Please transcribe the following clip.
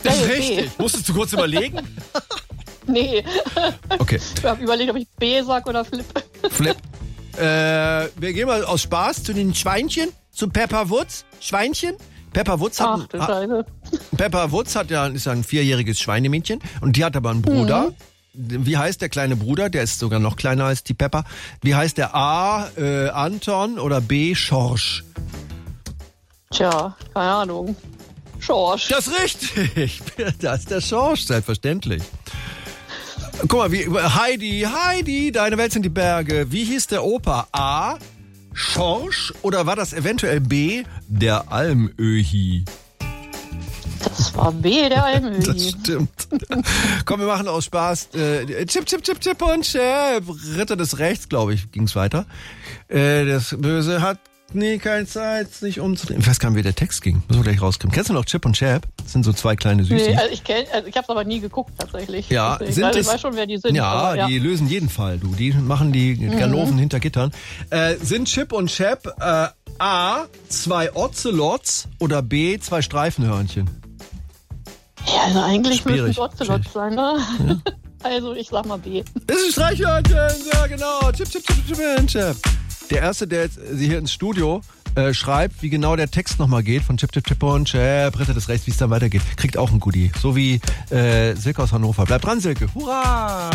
Richtig. Musstest du kurz überlegen? Nee. Okay. Ich habe überlegt, ob ich B sag oder Flip. Flip. Wir gehen mal aus Spaß zu den Schweinchen, zu Pepper Woods. Schweinchen. Pepper Woods Ach, du Scheiße. Pepper Woods ist ja ein 4-jähriges Schweinemädchen und die hat aber einen Bruder. Wie heißt der kleine Bruder? Der ist sogar noch kleiner als die Pepper. Wie heißt der? A. Anton oder B. Schorsch? Tja, keine Ahnung. Schorsch. Das ist richtig. Das ist der Schorsch, selbstverständlich. Guck mal, Heidi, deine Welt sind die Berge. Wie hieß der Opa? A. Schorsch oder war das eventuell B. der Almöhi? Das war B, der Almöhi. Das stimmt. Komm, wir machen aus Spaß. Chip und Chap. Ritter des Rechts, glaube ich, ging's weiter. Das Böse hat keine Zeit, nicht umzudrehen. Ich weiß gar nicht, wie der Text ging. Müssen wir gleich rauskriegen. Kennst du noch Chip und Chap? Das sind so zwei kleine Süßis. Nee, ich habe es aber nie geguckt, tatsächlich. Ja, ich weiß schon, wer die sind. Ja, aber, ja. Die lösen jeden Fall, du. Die machen die Ganoven hinter Gittern. Sind Chip und Chap A. 2 Ocelots oder B. 2 Streifenhörnchen? Ja, also eigentlich müssen es Schwierig. Ocelots sein, ne? Ja. Also ich sag mal B. Das ist ein Streichhörnchen, ja genau. Chip. Der Erste, der jetzt hier ins Studio schreibt, wie genau der Text nochmal geht von Chip und Chap, Ritter des Rechts, wie es dann weitergeht, kriegt auch ein Goodie. So wie Silke aus Hannover. Bleibt dran, Silke. Hurra!